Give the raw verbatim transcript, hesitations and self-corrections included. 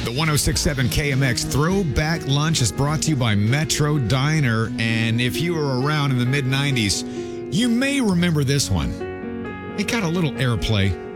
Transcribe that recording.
The one oh six point seven K M X Throwback Lunch is brought to you by Metro Diner. And if you were around in the mid nineties, you may remember this one. It got a little airplay